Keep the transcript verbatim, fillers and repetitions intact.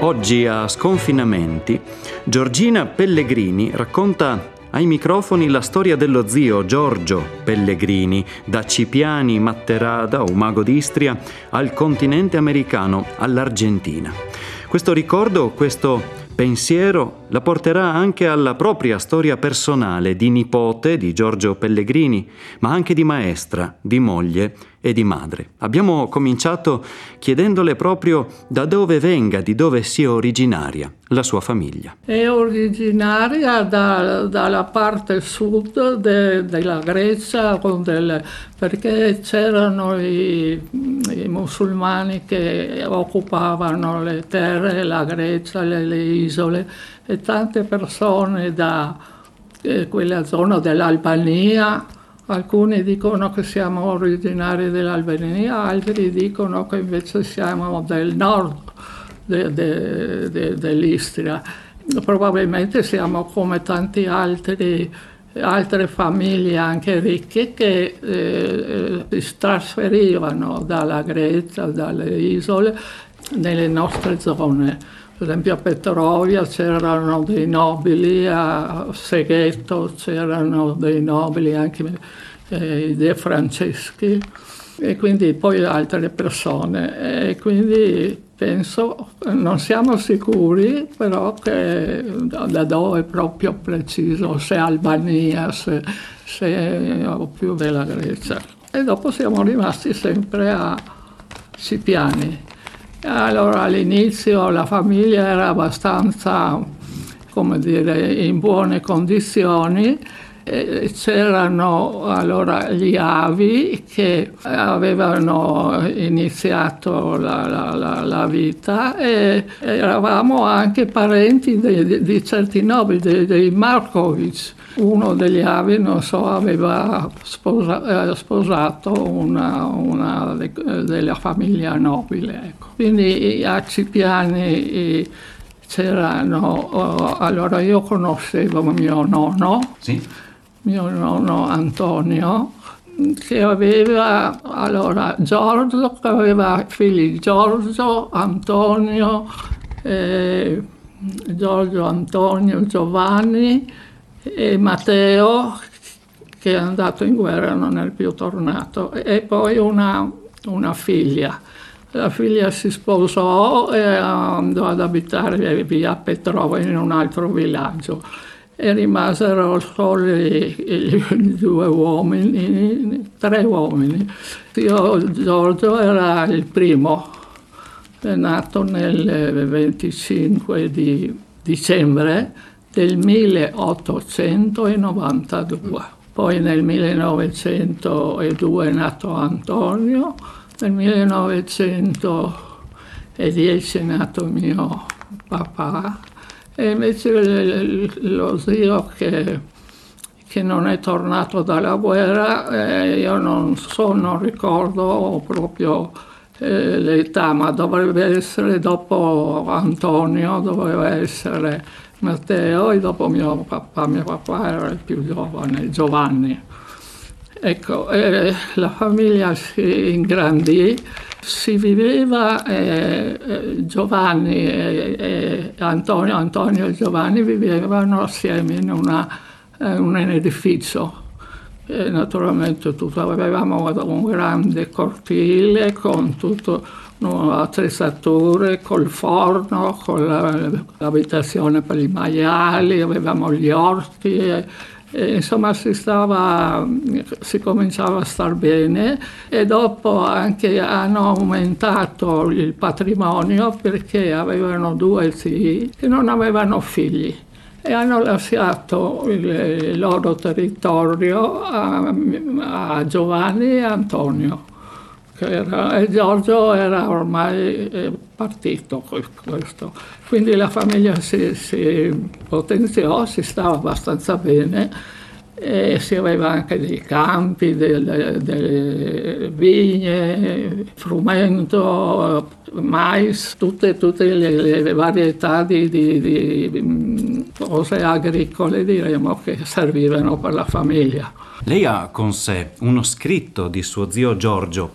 Oggi a Sconfinamenti, Giorgina Pellegrini racconta ai microfoni la storia dello zio Giorgio Pellegrini, da Cipiani, Matterada, Umago d'Istria, al continente americano, all'Argentina. Questo ricordo, questo pensiero la porterà anche alla propria storia personale di nipote di Giorgio Pellegrini, ma anche di maestra, di moglie e di madre. Abbiamo cominciato chiedendole proprio da dove venga, di dove sia originaria la sua famiglia. È originaria da, dalla parte sud de, della Grecia, con delle, perché c'erano i, i musulmani che occupavano le terre, la Grecia, le, le isole, e tante persone da eh, quella zona dell'Albania. Alcuni dicono che siamo originari dell'Albania, altri dicono che invece siamo del nord de, de, de, dell'Istria. Probabilmente siamo come tanti altri, altre famiglie anche ricche che eh, si trasferivano dalla Grecia, dalle isole, nelle nostre zone. Per esempio a Petrovia c'erano dei nobili, a Segheto c'erano dei nobili, anche eh, i De Franceschi, e quindi poi altre persone. E quindi penso, non siamo sicuri però che da dove proprio preciso, se Albania, se, se o più della Grecia. E dopo siamo rimasti sempre a Cipiani. Allora all'inizio la famiglia era abbastanza, come dire, in buone condizioni. E c'erano allora gli avi che avevano iniziato la, la, la, la vita, e eravamo anche parenti di, di certi nobili, dei, dei Markovic. Uno degli avi, non so, aveva sposa, eh, sposato una, una de, della famiglia nobile. Ecco. Quindi a Cipiani c'erano, oh, allora io conoscevo mio nonno, sì. mio nonno Antonio, che aveva, allora, Giorgio, che aveva figli Giorgio, Antonio, eh, Giorgio, Antonio, Giovanni, e Matteo, che è andato in guerra, non è più tornato, e poi una, una figlia. La figlia si sposò e andò ad abitare via Petrova, in un altro villaggio, e rimasero soli i, i due uomini, tre uomini. Io, Giorgio, era il primo, è nato nel venticinque di dicembre del milleottocentonovantadue. Poi nel millenovecentodue è nato Antonio, nel millenovecentodieci è nato mio papà, e invece lo zio che, che non è tornato dalla guerra, eh, io non so, non ricordo proprio eh, l'età, ma dovrebbe essere dopo Antonio, doveva essere Matteo, e dopo mio papà. Mio papà era il più giovane, Giovanni. Ecco, eh, la famiglia si ingrandì, si viveva, eh, eh, Giovanni e, e Antonio, Antonio e Giovanni vivevano assieme in una, eh, un edificio. E naturalmente tutto, avevamo un grande cortile con tutto, no, attrezzature, col forno, con la, l'abitazione per i maiali, avevamo gli orti, e, e insomma si stava, si cominciava a star bene. E dopo anche hanno aumentato il patrimonio, perché avevano due zii che non avevano figli e hanno lasciato il loro territorio a, a Giovanni e Antonio. Che era, e Giorgio era ormai partito questo. Quindi la famiglia si, si potenziò, si stava abbastanza bene, e si aveva anche dei campi, delle, delle vigne, frumento, mais, tutte, tutte le, le varietà di, di, di cose agricole, diremo, che servivano per la famiglia. Lei ha con sé uno scritto di suo zio Giorgio